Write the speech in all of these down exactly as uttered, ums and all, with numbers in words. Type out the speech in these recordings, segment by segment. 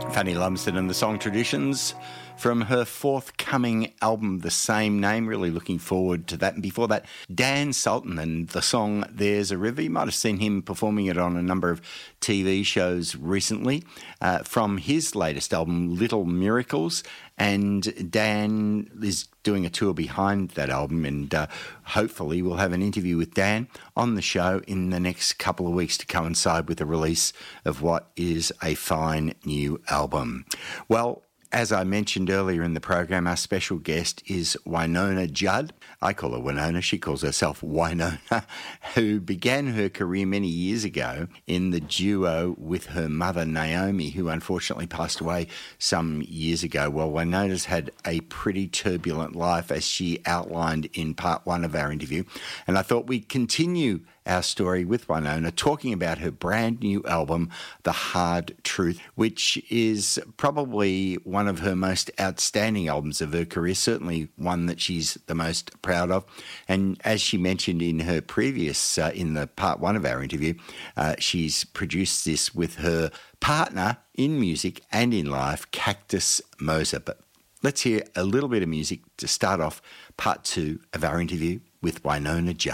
Fanny Lumsden and the Song Traditions from her forthcoming album, the same name. Really looking forward to that. And before that, Dan Sultan and the song There's a River. You might have seen him performing it on a number of T V shows recently uh, from his latest album, Little Miracles. And Dan is doing a tour behind that album, and uh, hopefully we'll have an interview with Dan on the show in the next couple of weeks to coincide with the release of what is a fine new album. Well, as I mentioned earlier in the program, our special guest is Wynonna Judd. I call her Winona. She calls herself Wynonna, who began her career many years ago in the duo with her mother, Naomi, who unfortunately passed away some years ago. Well, Wynonna's had a pretty turbulent life, as she outlined in part one of our interview. And I thought we'd continue our story with Wynonna, talking about her brand new album, The Hard Truth, which is probably one of her most outstanding albums of her career, certainly one that she's the most proud of. And as she mentioned in her previous, uh, in the part one of our interview, uh, she's produced this with her partner in music and in life, Cactus Moser. But let's hear a little bit of music to start off part two of our interview with Wynonna Judd.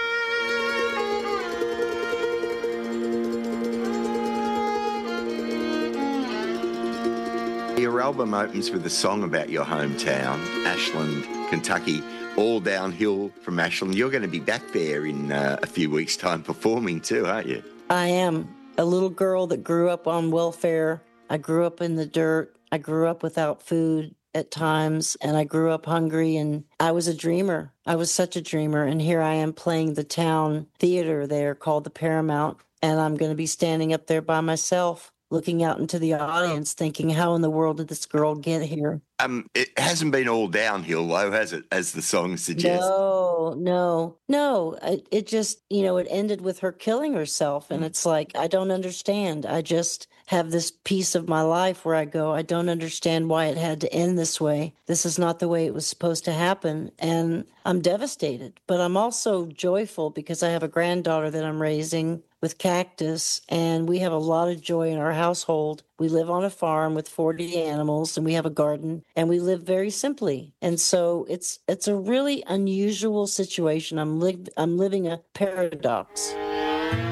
Your album opens with a song about your hometown, Ashland, Kentucky, all downhill from Ashland. You're going to be back there in uh, a few weeks' time performing too, aren't you? I am. A little girl that grew up on welfare. I grew up in the dirt. I grew up without food at times, and I grew up hungry, and I was a dreamer. I was such a dreamer, and here I am playing the town theater there called the Paramount, and I'm going to be standing up there by myself, looking out into the audience, thinking, how in the world did this girl get here? Um, it hasn't been all downhill, though, has it, as the song suggests? No, no, no. It, it just, you know, it ended with her killing herself. And it's like, I don't understand. I just have this piece of my life where I go, I don't understand why it had to end this way. This is not the way it was supposed to happen. And I'm devastated, but I'm also joyful because I have a granddaughter that I'm raising with Cactus, and we have a lot of joy in our household. We live on a farm with forty animals, and we have a garden, and we live very simply. And so it's it's a really unusual situation. I'm li- I'm living a paradox.